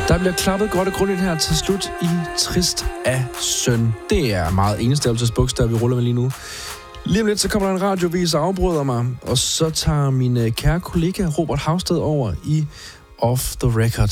Der bliver klappet godt og grundigt her til slut i Trist af Søn. Det er meget enstavelsesbogstav, vi ruller med lige nu. Lige om lidt, så kommer der en radiovis og afbryder mig, og så tager min kære kollega Robert Havsted over i Off the Record.